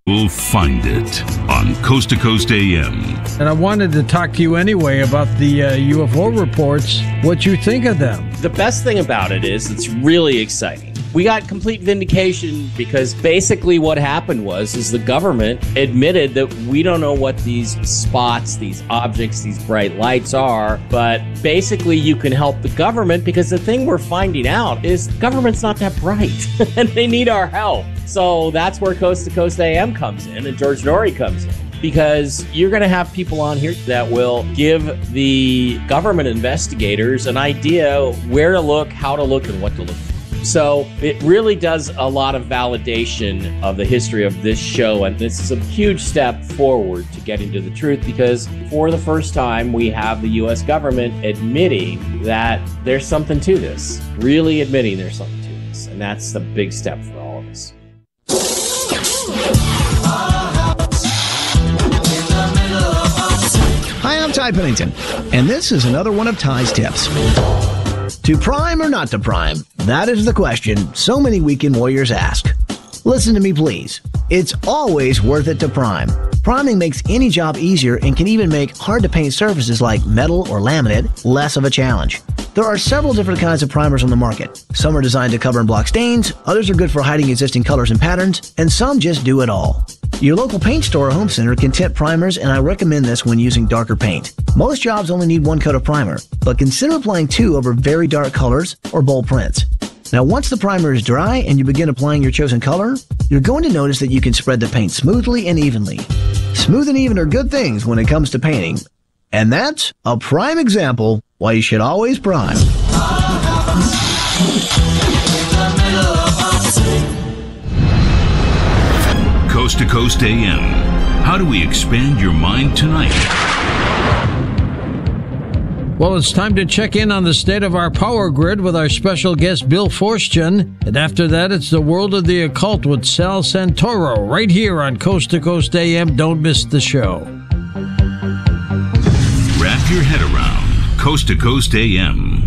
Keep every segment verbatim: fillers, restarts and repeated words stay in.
We'll find it on Coast to Coast A M. And I wanted to talk to you anyway about the uh, U F O reports, what you think of them. The best thing about it is it's really exciting. We got complete vindication because basically what happened was is the government admitted that we don't know what these spots, these objects, these bright lights are, but basically you can help the government because the thing we're finding out is the government's not that bright and they need our help. So that's where Coast to Coast A M comes in and George Noory comes in. Because you're going to have people on here that will give the government investigators an idea where to look, how to look, and what to look for. So it really does a lot of validation of the history of this show, and this is a huge step forward to getting to the truth because for the first time we have the U S government admitting that there's something to this, really admitting there's something to this, and that's the big step for all of us. Hi, I'm Ty Pennington, and this is another one of Ty's tips. To prime or not to prime? That is the question so many weekend warriors ask. Listen to me, please. It's always worth it to prime. Priming makes any job easier and can even make hard-to-paint surfaces like metal or laminate less of a challenge. There are several different kinds of primers on the market. Some are designed to cover and block stains, others are good for hiding existing colors and patterns, and some just do it all. Your local paint store or home center can tint primers, and I recommend this when using darker paint. Most jobs only need one coat of primer, but consider applying two over very dark colors or bold prints. Now, once the primer is dry and you begin applying your chosen color, you're going to notice that you can spread the paint smoothly and evenly. Smooth and even are good things when it comes to painting. And that's a prime example why you should always prime. Coast to Coast A M. How do we expand your mind tonight? Well, it's time to check in on the state of our power grid with our special guest, Bill Forstchen. And after that, it's the world of the occult with Sal Santoro, right here on Coast to Coast A M. Don't miss the show. Wrap your head around Coast to Coast A M.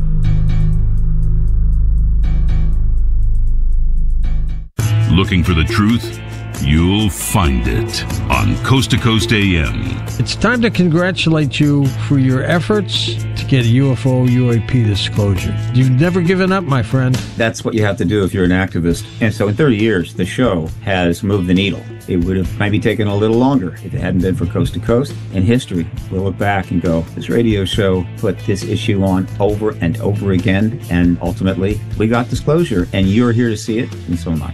Looking for the truth? You'll find it on Coast to Coast A M. It's time to congratulate you for your efforts to get U F O U A P disclosure. You've never given up, my friend. That's what you have to do if you're an activist. And so in thirty years, the show has moved the needle. It would have maybe taken a little longer if it hadn't been for Coast to Coast. In history, we'll look back and go, this radio show put this issue on over and over again, and ultimately, we got disclosure, and you're here to see it, and so am I.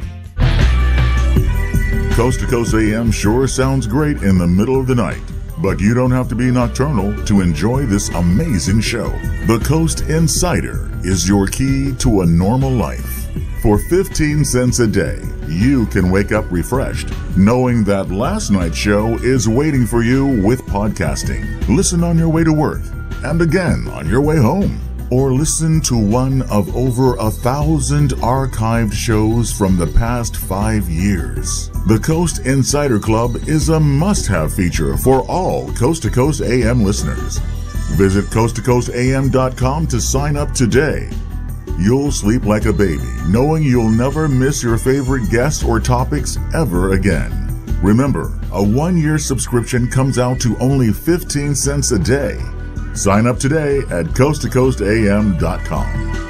Coast to Coast A M sure sounds great in the middle of the night, but you don't have to be nocturnal to enjoy this amazing show. The Coast Insider is your key to a normal life. For fifteen cents a day, you can wake up refreshed, knowing that last night's show is waiting for you with podcasting. Listen on your way to work, and again on your way home. Or listen to one of over a thousand archived shows from the past five years. The Coast Insider Club is a must-have feature for all Coast to Coast A M listeners. Visit coast to coast a m dot com to sign up today. You'll sleep like a baby, knowing you'll never miss your favorite guests or topics ever again. Remember, a one-year subscription comes out to only fifteen cents a day. Sign up today at coast to coast a m dot com.